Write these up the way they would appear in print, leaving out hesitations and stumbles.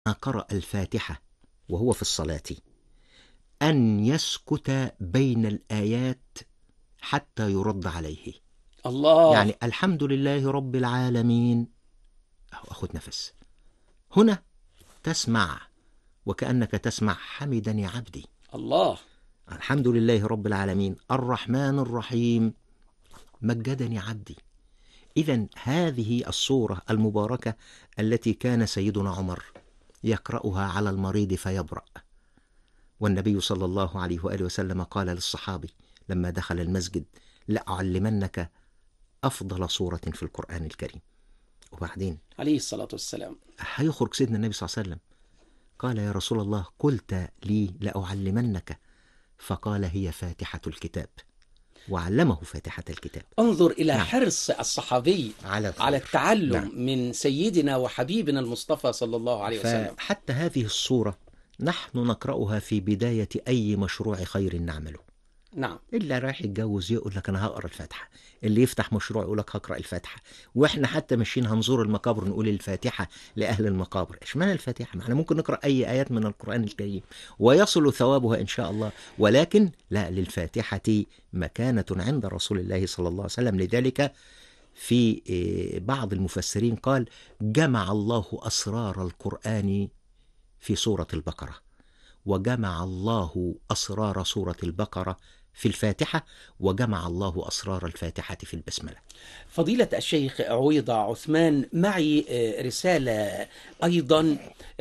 قرأ الفاتحة وهو في الصلاة أن يسكت بين الآيات حتى يرد عليه. الله. يعني الحمد لله رب العالمين، أخذ نفس هنا، تسمع وكأنك تسمع حمدني عبدي. الله. الحمد لله رب العالمين الرحمن الرحيم مجدني عبدي. إذن هذه الصورة المباركة التي كان سيدنا عمر يقرأها على المريض فيبرأ، والنبي صلى الله عليه وآله وسلم قال للصحابي لما دخل المسجد: لأعلمنك أفضل صورة في القرآن الكريم. وبعدين عليه الصلاة والسلام هيخرج سيدنا النبي صلى الله عليه وسلم، قال: يا رسول الله قلت لي لأعلمنك، فقال: هي فاتحة الكتاب، وعلمه فاتحة الكتاب. انظر إلى نعم. حرص الصحابي على التعلم. نعم. من سيدنا وحبيبنا المصطفى صلى الله عليه وسلم. فحتى هذه الصورة نحن نقرأها في بداية أي مشروع خير نعمله. نعم. اللي رايح يتجوز يقول لك أنا هقرأ الفاتحة، اللي يفتح مشروع يقول لك هقرأ الفاتحة، وإحنا حتى ماشيين هنزور المقابر نقول الفاتحة لأهل المقابر. إشمعنى الفاتحة؟ ما احنا ممكن نقرأ أي آيات من القرآن الكريم ويصل ثوابها إن شاء الله، ولكن لا، للفاتحة مكانة عند رسول الله صلى الله عليه وسلم. لذلك في بعض المفسرين قال: جمع الله أسرار القرآن في سورة البقرة، وجمع الله أسرار سورة البقرة في الفاتحة، وجمع الله أسرار الفاتحة في البسملة. فضيلة الشيخ عويضة عثمان، معي رسالة أيضا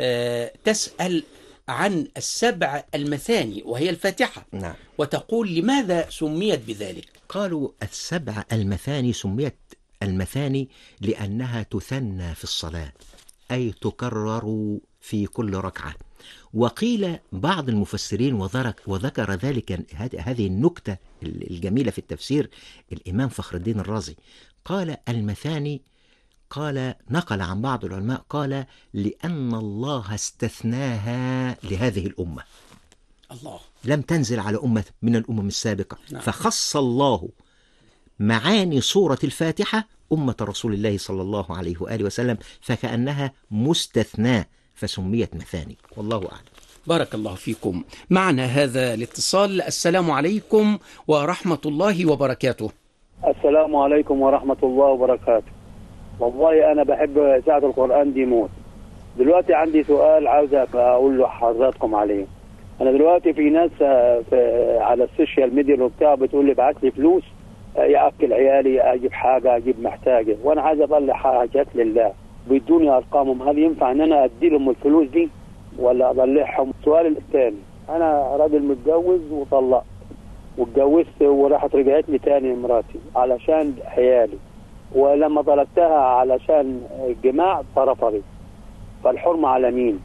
تسأل عن السبع المثاني وهي الفاتحة. نعم. وتقول: لماذا سميت بذلك؟ قالوا السبع المثاني سميت المثاني لأنها تثنى في الصلاة، أي تكرر في كل ركعة. وقيل بعض المفسرين وذكر ذلك هذه النكتة الجميلة في التفسير الإمام فخر الدين الرازي، قال: المثاني، قال نقل عن بعض العلماء، قال: لأن الله استثناها لهذه الأمة، الله، لم تنزل على أمة من الأمم السابقة. نعم. فخص الله معاني سورة الفاتحة أمة رسول الله صلى الله عليه وآله وسلم، فكأنها مستثناة فسميت مثاني، والله أعلم. بارك الله فيكم. معنا هذا الاتصال. السلام عليكم ورحمة الله وبركاته. السلام عليكم ورحمة الله وبركاته. والله أنا بحب إذاعة القرآن دي موت. دلوقتي عندي سؤال عاوز أقول له حضراتكم عليه. أنا دلوقتي في ناس على السوشيال ميديا وبتاع بتقول لي ابعت لي فلوس يأكل عيالي، أجيب حاجة، أجيب محتاجة، وأنا عايز أطلع حاجات لله، بيدوني أرقامهم. هل ينفع إن أنا أدي لهم الفلوس دي ولا أطلعهم؟ السؤال الثاني، أنا راجل متجوز وطلقت، واتجوزت وراحت رجعت لي تاني مراتي علشان عيالي، ولما طلبتها علشان الجماع فرفضت، فالحرمة على مين؟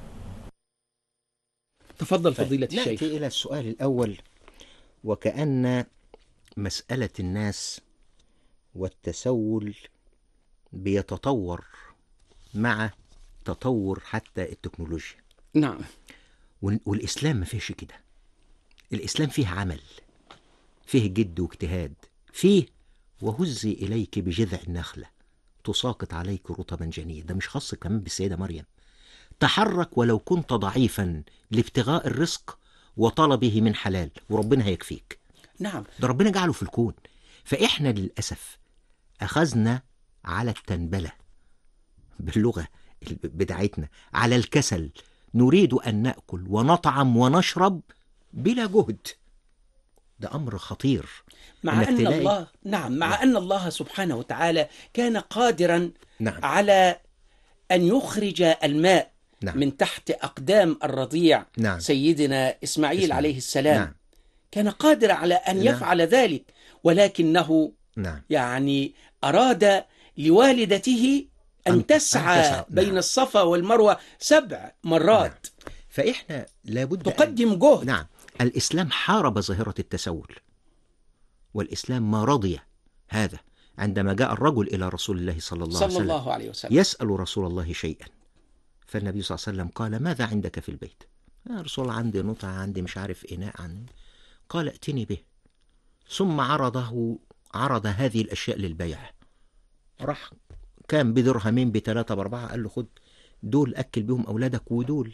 تفضل فضيلة الشيخ. نأتي إلى السؤال الأول، وكأن مسألة الناس والتسول بيتطور مع تطور حتى التكنولوجيا. نعم. والإسلام ما فيهش كده. الإسلام فيه عمل، فيه جد واجتهاد، فيه وهزي إليك بجذع النخلة تساقط عليك رطبا جنيا. ده مش خاص كمان بالسيدة مريم. تحرك ولو كنت ضعيفا لابتغاء الرزق وطلبه من حلال، وربنا هيكفيك. نعم. ده ربنا جعله في الكون. فإحنا للأسف أخذنا على التنبلة باللغة بتاعتنا، على الكسل، نريد أن نأكل ونطعم ونشرب بلا جهد. ده أمر خطير. مع أن الله أن الله سبحانه وتعالى كان قادرا على أن يخرج الماء من تحت أقدام الرضيع سيدنا إسماعيل عليه السلام. كان قادر على أن يفعل ذلك، ولكنه يعني أراد لوالدته أن تسعى بين الصفا والمروة 7 مرات. فإحنا لابد تقدم جهد. نعم. الإسلام حارب ظاهرة التسول، والإسلام ما رضي هذا. عندما جاء الرجل إلى رسول الله صلى الله عليه وسلم يسأل رسول الله شيئا، فالنبي صلى الله عليه وسلم قال: ماذا عندك في البيت؟ يا رسول الله عندي نطع، عندي مش عارف إناء، عندي. قال: ائتني به. ثم عرض هذه الأشياء للبيع. راح كان بدرهمين، ب3، ب4، قال له: خد دول أكل بيهم أولادك ودول